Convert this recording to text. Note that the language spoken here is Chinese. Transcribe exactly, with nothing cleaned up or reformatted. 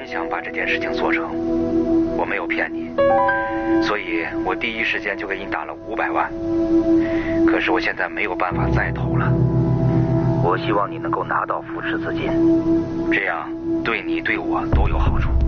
真想把这件事情做成，我没有骗你，所以我第一时间就给你打了五百万。可是我现在没有办法再投了。我希望你能够拿到扶持资金，这样对你对我都有好处。